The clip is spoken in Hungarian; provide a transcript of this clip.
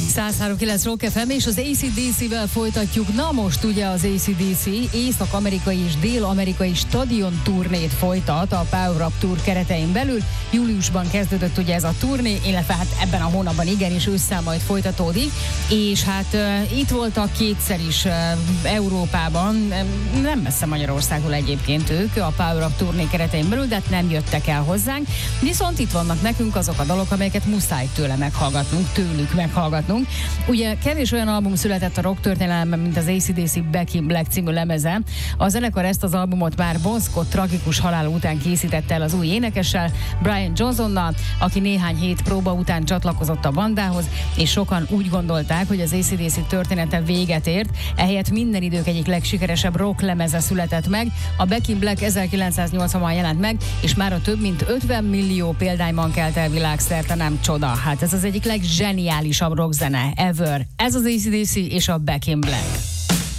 103.9 Rock FM, és az AC/DC-vel folytatjuk. Na most ugye az AC/DC észak-amerikai és dél-amerikai stadion turnét folytat a Power Up Tour keretein belül. Júliusban kezdődött ugye ez a turné, illetve hát ebben a hónapban igen, és ősszel majd folytatódik. És hát itt voltak kétszer is Európában, nem messze Magyarországról egyébként ők a Power Up turné keretein belül, de hát nem jöttek el hozzánk. Viszont itt vannak nekünk azok a dalok, amelyeket muszáj tőlük meghallgatnunk. Ugye kevés olyan album született a rock történelemben, mint az AC/DC Back in Black című lemeze. A zenekar ezt az albumot már Bon Scott tragikus halála után készítette el az új énekessel, Brian Johnsonnal, aki néhány hét próba után csatlakozott a bandához, és sokan úgy gondolták, hogy az AC/DC története véget ért, ehelyett minden idők egyik legsikeresebb rock lemeze született meg. A Back in Black 1980-ban jelent meg, és már a több mint 50 millió példányban kelt el világszerte, nem csoda. Hát ez az egyik legzseniálisabb rockzene ever. Ez az AC/DC és a Back in Black.